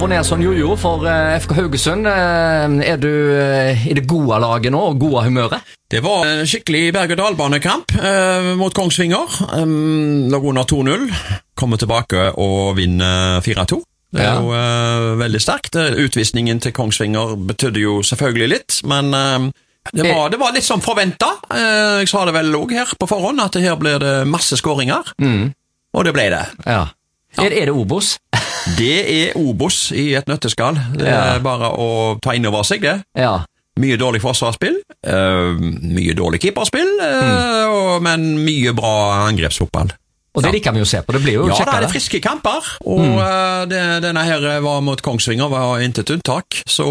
og ned som jojo for FK Haugesund. Er du i det gode laget nå, og gode humøret? Det var en skikkelig berg-og-dal-banekamp mot Kongsvinger. Lå under 2-0, kommer tilbake og vinner 4-2. Det er jo veldig sterkt. Utvisningen til Kongsvinger betydde jo selvfølgelig litt, men det var litt som forventet. Jeg sa det vel også her på forhånd, at her blir det masse skåringer, og det ble det. Ja. Er det Obos? Det er Obos i et nøtteskall. Det er bare å ta inn over seg det. Ja. Mye dårlig forsvarsspill, mye dårlig keeperspill, men mye bra angrepsfotball. Og det liker vi jo se på, det blir jo kjekkere. Ja, det er friske kamper, og denne her var mot Kongsvinger, var intet unntak. Så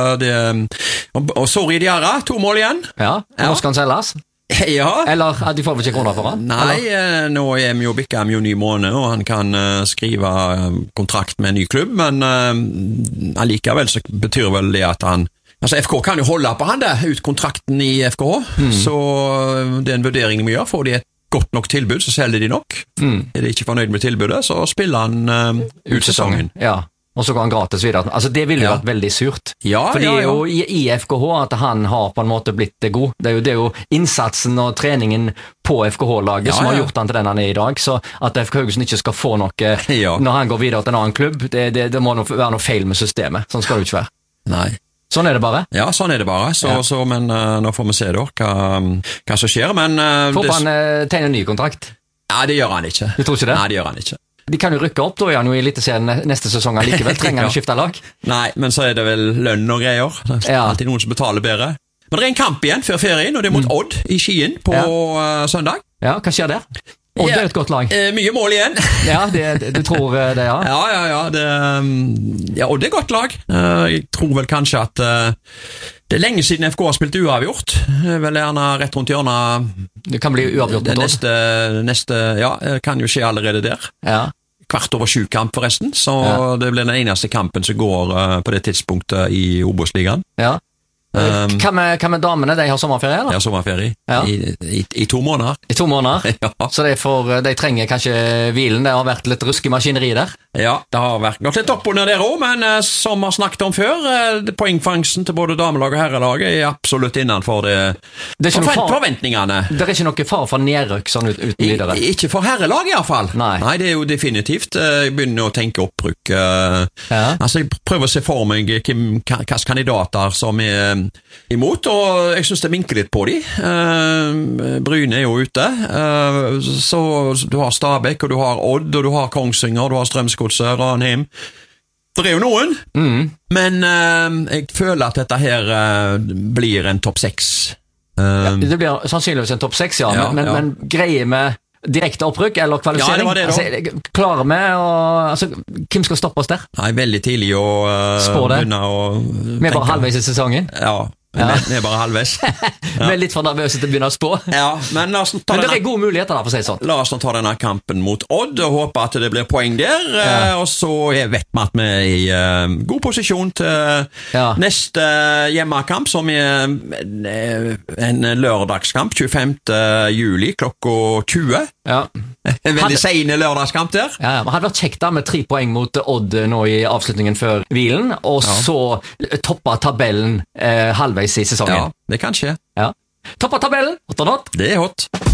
og Sorry Diarra, 2 mål igjen. Ja, nå skal han selges. Ja. Eller at de får vel ikke kroner for han? Nei, nå er vi jo bikket med jo ny måned, og han kan skrive kontrakt med en ny klubb, men allikevel så betyr vel det at han altså FK kan jo holde på han der, ut kontrakten i FKH, så det er en vurdering vi gjør, får de et godt nok tilbud, så selger de nok. Er de ikke fornøyd med tilbudet, så spiller han ut sesongen. Ja, og så går han gratis videre. Altså det ville jo vært veldig surt. Ja, for det er jo i FKH at han har på en måte blitt god. Det er jo innsatsen og treningen på FKH-laget som har gjort han til den han er i dag, så at FK Haugesund ikke skal få noe når han går videre til en annen klubb, det må være noe feil med systemet. Sånn skal det jo ikke være. Nei. Sånn er det bare? Ja, sånn er det bare. Men nå får vi se da hva som skjer. Får han tegne en ny kontrakt? Nei, det gjør han ikke. Du tror ikke det? Nei, det gjør han ikke. De kan jo rykke opp, da er han jo i Eliteserien neste sesong likevel. Trenger han å skifte lag? Nei, men så er det vel lønn og greier. Det er alltid noen som betaler bedre. Men det er en kamp igjen før ferien, og det er mot Odd i Skien på søndag. Ja, hva skjer der? Odd er et godt lag. Mye mål igjen. Ja, du tror det, ja? Ja, Odd er et godt lag. Jeg tror vel kanskje at det er lenge siden FK har spilt uavgjort. Vel gjerne rett rundt hjørnet. Det kan bli uavgjort mot Odd. Det kan jo skje allerede der. Ja. 7:15 forresten, så det blir den eneste kampen som går på det tidspunktet i Obos-ligaen. Ja. Hva med damene? De har sommerferie, eller? De har sommerferie i 2 måneder. I 2 måneder? Ja. Så de trenger kanskje hvilen. Det har vært litt rusk i maskineri der? Ja, det har gått litt opp under der også, men som vi har snakket om før, poengfangsten til både damelag og herrelag er absolutt innenfor forventningene. Det er ikke noe far for nedrykk sånn uten videre? Ikke for herrelag i hvert fall. Nei, det er jo definitivt. Jeg begynner å tenke opprykk. Altså, jeg prøver å se for meg hvilke kandidater som er imot, og jeg synes det vinker litt på de. Bryne er jo ute, så du har Stabæk, og du har Odd, og du har Kongsvinger, og du har Strømsgodset, Ranheim. Det er jo noen, men jeg føler at dette her blir en topp 6. Det blir sannsynligvis en topp 6, men greier med direkte opprykk eller kvalifisering? Ja, det var det da. Klarer vi hvem skal stoppe oss der? Nei, veldig tidlig å begynne å Vi er bare halvveis i sesongen? Ja. Vi er bare halvveis. Vi er litt for nervøse til å begynne å spå. Ja, men det er gode muligheter der, for å si det sånn. La oss nå ta denne kampen mot Odd og håpe at det blir poeng der, og så vet vi at vi er i god posisjon til neste hjemmekamp, som er en lørdagskamp, 25. juli klokka 20. Ja. En veldig sene lørdagskamp der. Ja, men hadde vært kjekt da med 3 poeng mot Odd nå i avslutningen før hvilen, og så toppa tabellen halvveis i sesongen. Ja, det kan skje. Ja. Toppa tabellen, hot or not? Det er hot.